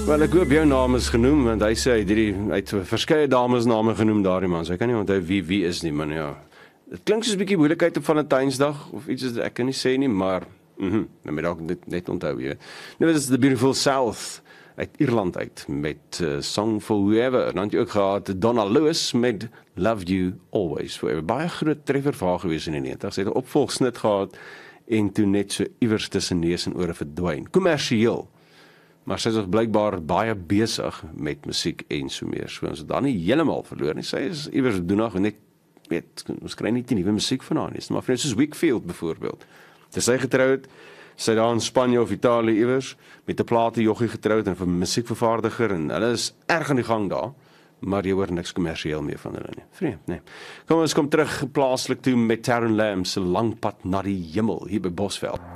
Wel, ek hoop jou naam is genoem, want hy sê hy het verskeie dames name genoem daardie man, so ek kan nie onthou wie is nie, man, ja. Dit klink soos 'n bietjie moeilikheid op Valentynsdag, of iets wat ek kan nie sê nie, maar, nou moet dalk net onthou, jy weet. Nou, dit is The Beautiful South, uit Ierland uit, met Song for Whoever. Dan het jy ook gehad Donna Lewis met Love You Always Forever. Baie groot treffer vir haar gewees in die 90's. Sy het 'n opvolgsnit gehad, en toe net so iewers tussen neus en ore verdwyn. Kommersieel. Maar sy is ook blykbaar baie besig met musiek en so meer. So ons het dan nie heeltemal verloor nie. Sy is iewers doen nog net, ons kry nie die nuwe musiek van haar nie. Maar vir soos Wakefield byvoorbeeld. Dis sy getroud, sy daar in Spanje of Italië iewers, met 'n platejoggie getroud en 'n musiekvervaardiger, en hulle is erg aan die gang daar, maar jy hoor niks kommersieel meer van hulle nie. Vreemd, nee. Kom ons kom terug plaaslik toe met Taron Lamb se Lang Pad na die Hemel, hier by Bosveld.